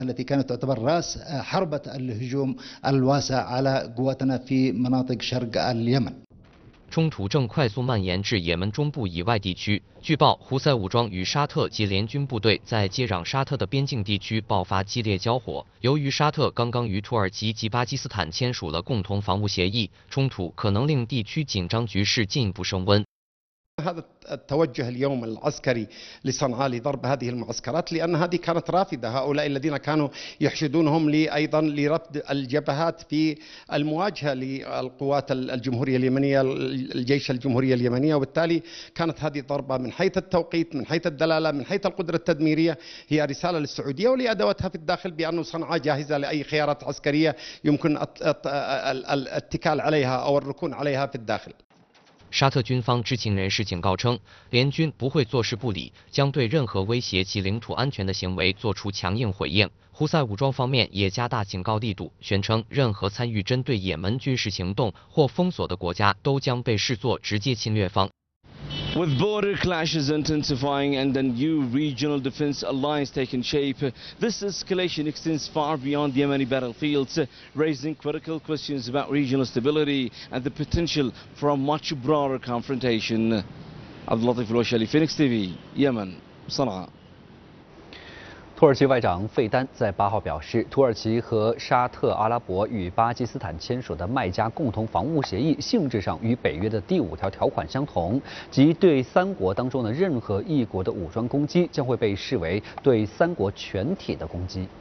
التي كانت تعتبر رأس حربة الهجوم الواسع على قواتنا في مناطق شرق اليمن。 冲突正快速蔓延至也门中部以外地区。据报，胡塞武装与沙特及联军部队在接壤沙特的边境地区爆发激烈交火。由于沙特刚刚与土耳其及巴基斯坦签署了共同防务协议，冲突可能令地区紧张局势进一步升温。 هذا التوجه اليوم العسكري لصنعاء لضرب هذه المعسكرات لأن هذه كانت رافدة هؤلاء الذين كانوا يحشدونهم أيضا لرفض الجبهات في المواجهة للقوات الجمهورية اليمنية الجيش الجمهورية اليمنية وبالتالي كانت هذه ضربة من حيث التوقيت من حيث الدلالة من حيث القدرة التدميرية هي رسالة للسعودية ولأدواتها في الداخل بأن صنعاء جاهزة لأي خيارات عسكرية يمكن الاتكال عليها أو الركون عليها في الداخل. 沙特军方知情人士警告称，联军不会坐视不理，将对任何威胁其领土安全的行为做出强硬回应。胡塞武装方面也加大警告力度，宣称任何参与针对也门军事行动或封锁的国家都将被视作直接侵略方。 With border clashes intensifying and a new regional defense alliance taking shape, this escalation extends far beyond the Yemeni battlefields, raising critical questions about regional stability and the potential for a much broader confrontation. Abdulatif Al-Washali, Phoenix TV, Yemen, Sana'a. 土耳其外长费丹在8号表示，土耳其和沙特阿拉伯与巴基斯坦签署的麦加共同防务协议性质上与北约的第5条条款相同，即对3国当中的任何一国的武装攻击将会被视为对3国全体的攻击。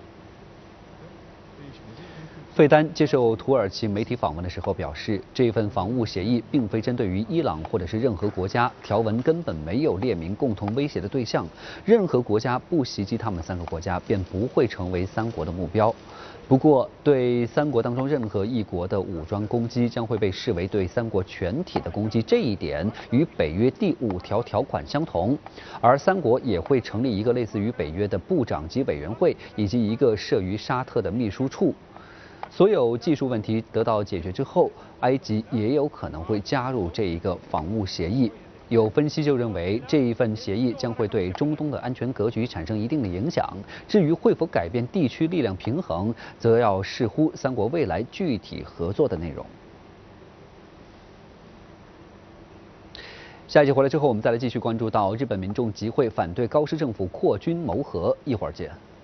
费丹接受土耳其媒体访问的时候表示，这份防务协议并非针对于伊朗或者是任何国家，条文根本没有列明共同威胁的对象，任何国家不袭击他们3个国家，便不会成为3国的目标。不过，对3国当中任何一国的武装攻击将会被视为对3国全体的攻击，这一点与北约第5条条款相同。而3国也会成立一个类似于北约的部长级委员会，以及一个设于沙特的秘书处。 所有技术问题得到解决之后，埃及也有可能会加入这一个防务协议。有分析就认为，这一份协议将会对中东的安全格局产生一定的影响。至于会否改变地区力量平衡，则要视乎3国未来具体合作的内容。下一集回来之后，我们再来继续关注到日本民众集会反对高市政府扩军谋和，一会儿见。